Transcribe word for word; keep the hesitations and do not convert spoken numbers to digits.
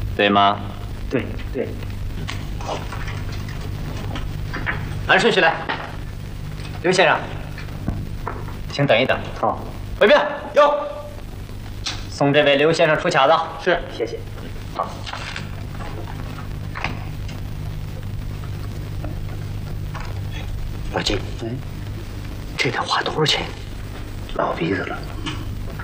对吗？ 对对。 按顺序来。刘先生，请等一等。 好。 回禀，有。送这位刘先生出卡子。 是，谢谢。好。老金，哎，这得花多少钱？ 老鼻子了。